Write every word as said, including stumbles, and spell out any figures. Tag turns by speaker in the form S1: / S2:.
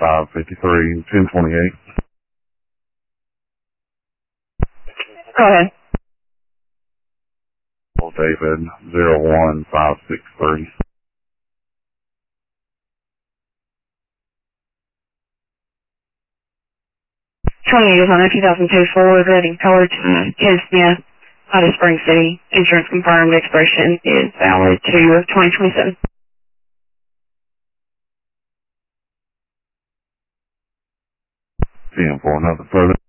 S1: five fifty-three, ten twenty-eight.
S2: Go ahead.
S1: David, zero one five six three.
S2: twenty years on a two thousand two Ford, reading colored, Ken Smith, out of Spring City. Insurance confirmed, expiration is valid to twenty twenty-seven.
S1: ten for another further.